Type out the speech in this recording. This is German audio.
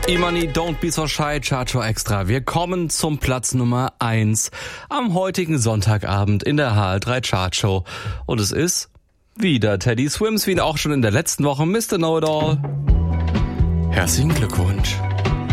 Imani, Don't Be So Shy, Chacho Extra. Wir kommen zum Platz Nummer 1 am heutigen Sonntagabend in der HR3 Chartshow. Und es ist wieder Teddy Swims, wie auch schon in der letzten Woche, Mr. Know-It-All. Herzlichen Glückwunsch.